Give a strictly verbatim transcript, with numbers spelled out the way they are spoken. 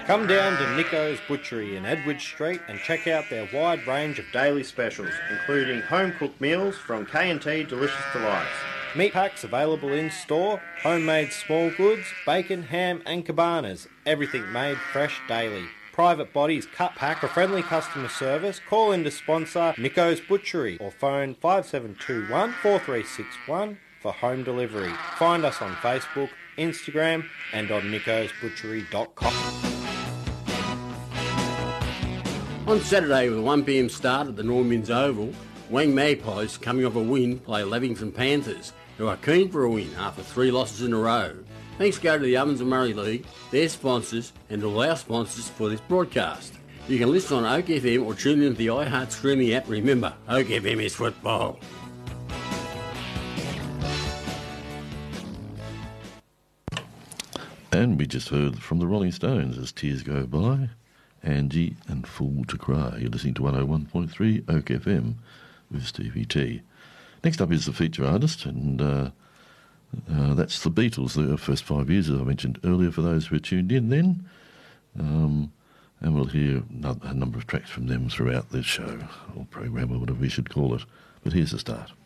Come down to Nico's Butchery in Edward Street and check out their wide range of daily specials, including home-cooked meals from K and T Delicious Delights. Meat packs available in-store, homemade small goods, bacon, ham and cabanas. Everything made fresh daily. Private bodies cut pack for friendly customer service. Call in to sponsor Nico's Butchery or phone five seven two one, four three six one for home delivery. Find us on Facebook, Instagram and on nicos butchery dot com. On Saturday with a one p m start at the Norman's Oval, Wang Magpies, coming off a win, play Lavington Panthers, who are keen for a win after three losses in a row. Thanks go to the Ovens and Murray League, their sponsors and all our sponsors for this broadcast. You can listen on Oak F M or tune into the iHeart streaming app. Remember, Oak F M is football. And we just heard from the Rolling Stones as tears go by, Angie and Fool to Cry. You're listening to one oh one point three Oak F M with Stevie T. Next up is the feature artist, and uh, uh, that's the Beatles, the first five years, as I mentioned earlier, for those who are tuned in then. Um, and we'll hear a number of tracks from them throughout this show, or program, or whatever we should call it. But here's the start.